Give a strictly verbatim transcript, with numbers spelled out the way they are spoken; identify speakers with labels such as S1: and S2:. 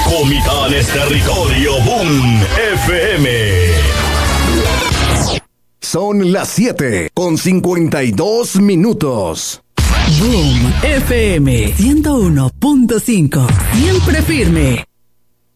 S1: Comitán es territorio Boom F M.
S2: Son las siete con cincuenta y dos minutos.
S3: Boom F M ciento uno punto cinco. Siempre firme.